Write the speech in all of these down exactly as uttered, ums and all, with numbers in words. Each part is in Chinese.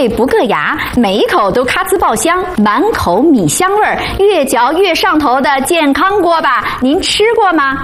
脆不硌牙，每一口都咔呲爆香，满口米香味儿，越嚼越上头的健康锅巴，您吃过吗？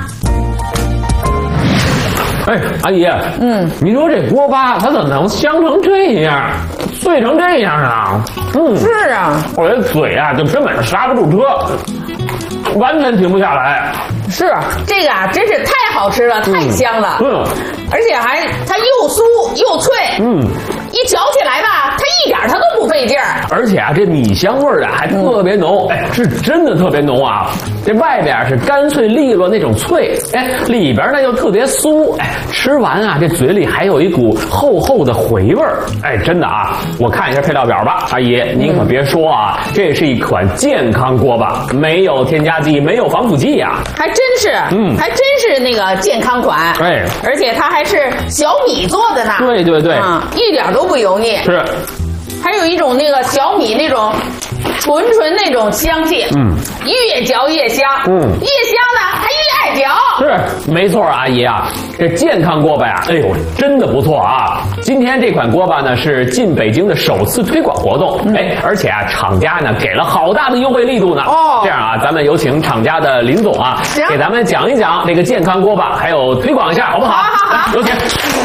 哎，阿姨，嗯，你说这锅巴它怎么能香成这样，脆成这样啊？嗯， 是啊， 我这嘴啊就根本就刹不住车，完全停不下来。 是这个啊，真是太好吃了，太香了。 嗯， 而且还它又酥又脆。 嗯， 一嚼起来吧，它一点它都不费劲儿。 而且啊，这米香味儿啊还特别浓，哎，是真的特别浓啊。这外边是干脆利落那种脆，哎，里边呢又特别酥，哎，吃完啊这嘴里还有一股厚厚的回味儿，哎，真的啊，我看一下配料表吧，阿姨您可别说啊，这是一款健康锅巴，没有添加剂，没有防腐剂呀、啊， 还真是，嗯，还真是那个健康款， 哎， 而且它还是小米做的呢， 对对对， 啊、嗯，一点都不油腻， 是， 还有一种那个小米那种纯纯那种香气，嗯，越嚼越香，嗯，越香呢还越爱嚼， 是没错，阿姨啊，这健康锅巴呀，哎呦，真的不错啊！今天这款锅巴呢是进北京的首次推广活动，嗯、哎，而且啊，厂家呢给了好大的优惠力度呢。哦，这样啊，咱们有请厂家的林总啊，给咱们讲一讲这个健康锅巴，还有推广一下，好不好？ 好好好， 有请。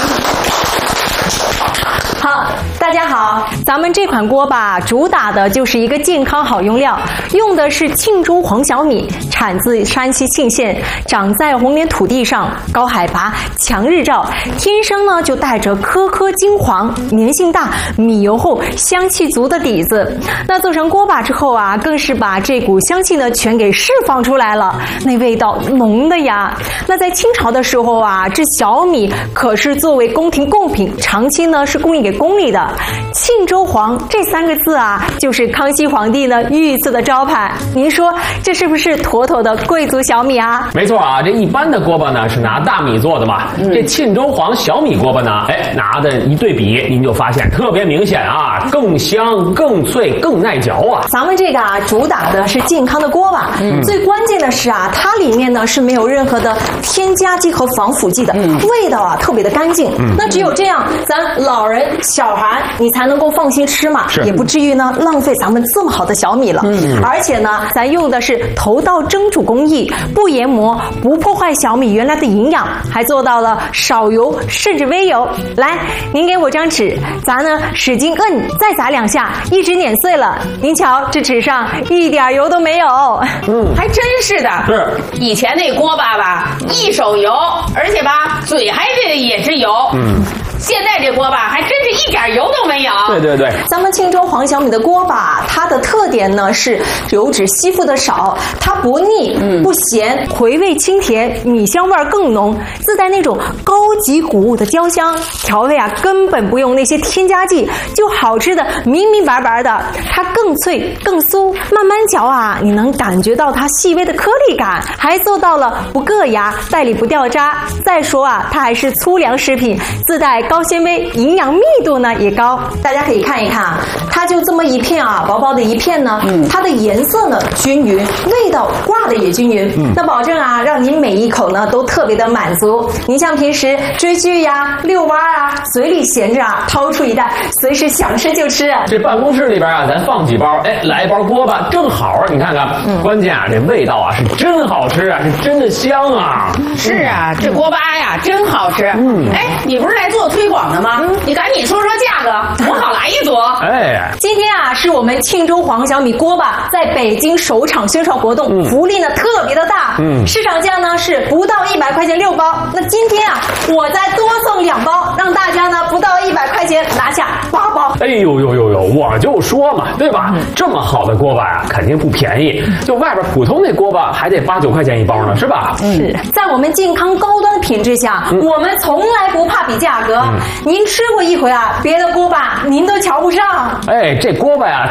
好，大家好，咱们这款锅巴主打的就是一个健康好用料，用的是庆州黄小米，产自山西沁县，长在红莲土地上，高海拔，强日照，天生呢就带着颗颗金黄，粘性大，米油厚，香气足的底子。那做成锅巴之后啊，更是把这股香气呢全给释放出来了，那味道浓的呀。那在清朝的时候啊，这小米可是作为宫廷贡品，长期呢是供应给宫里的。庆州黄这三个字啊，就是康熙皇帝呢御赐的招牌。您说这是不是妥妥的贵族小米啊？ 没错啊，这一般的锅巴呢是拿大米做的嘛，嗯、这庆州黄小米锅巴呢，哎，拿的一对比，您就发现特别明显啊，更香、更脆、更耐嚼啊。 咱们这个啊，主打的是健康的锅巴，嗯、最关键的是啊，它里面呢是没有任何的添加剂和防腐剂的，嗯、味道啊特别的干净。嗯、那只有这样，咱老人、小孩你才能够放心吃嘛，也不至于呢浪费咱们这么好的小米了。嗯、而且呢，咱用的是头道蒸煮工艺，不研磨，不破坏小米原来的营养，还做到了少油甚至微油。来，您给我张纸，咱呢使劲摁，再砸两下，一直碾碎了。您瞧，这纸上一点油都没有。 嗯，还真是的。是，以前那锅巴吧，一手油，而且吧，嘴还得也是油。嗯。现在这锅巴还真是一点油都没有。 对对对， 咱们庆州黄小米的锅巴，它的特点呢是油脂吸附的少，它不腻、嗯、不咸，回味清甜，米香味更浓，自带那种高级谷物的焦香，调味啊根本不用那些添加剂，就好吃的明明白白的。它更脆更酥，慢慢嚼啊，你能感觉到它细微的颗粒感，还做到了不硌牙，袋里不掉渣。再说啊，它还是粗粮食品，自带高纤维，营养密度呢也高。大家可以看一看啊，它就这么一片啊，薄薄的一片呢，嗯、它的颜色呢均匀，味道挂的也均匀，嗯、那保证啊，让您每一口呢都特别的满足。您像平时追剧呀、遛弯啊，嘴里闲着啊，掏出一袋，随时想吃就吃。 这办公室里边啊，咱放几包，哎，来一包锅巴正好，你看看，嗯、关键啊，这味道啊是真好吃啊，是真的香啊。 是啊，这锅巴呀真好吃。嗯，哎，你不是来做推广的吗？嗯、你赶紧说说价格，我好来一组。 哎， 今天啊是我们庆州黄小米锅巴在北京首场宣传活动，嗯、福利呢特别的大。嗯，市场价呢是不到一百块钱六包，那今天啊我再多送两包，让大家呢不到一百块钱拿下八包。 哎呦呦呦呦，我就说嘛，对吧？嗯、这么好的锅巴呀，肯定不便宜，就外边普通那锅巴还得八九块钱一包呢，是吧？ 嗯、是在我们健康高端的品质下，嗯、我们从来不怕比价格。嗯、您吃过一回啊，别的锅巴您都瞧不上。 哎，这锅巴呀